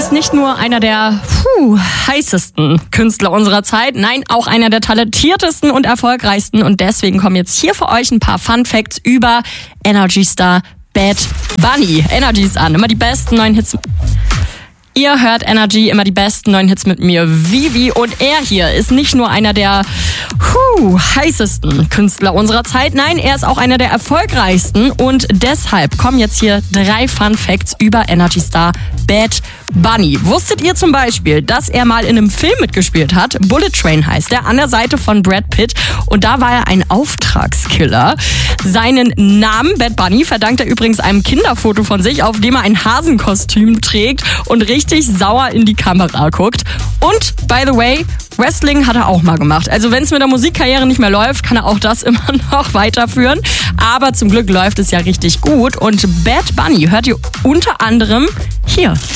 ist nicht nur einer der heißesten Künstler unserer Zeit, nein, auch einer der talentiertesten und erfolgreichsten. Und deswegen kommen jetzt hier für euch ein paar Fun Facts über Energy Star Bad Bunny. Energy ist an, immer die besten neuen Hits. Ihr hört Energy, immer die besten neuen Hits mit mir, Vivi. Und er hier ist nicht nur einer der heißesten Künstler unserer Zeit. Nein, er ist auch einer der erfolgreichsten. Und deshalb kommen jetzt hier 3 Fun Facts über Energy Star Bad Bunny. Wusstet ihr zum Beispiel, dass er mal in einem Film mitgespielt hat? Bullet Train heißt der, an der Seite von Brad Pitt. Und da war er ein Auftragskiller. Seinen Namen Bad Bunny verdankt er übrigens einem Kinderfoto von sich, auf dem er ein Hasenkostüm trägt und richtig sauer in die Kamera guckt. Und, by the way, Wrestling hat er auch mal gemacht. Also wenn es mit der Musikkarriere nicht mehr läuft, kann er auch das immer noch weiterführen. Aber zum Glück läuft es ja richtig gut. Und Bad Bunny hört ihr unter anderem hier.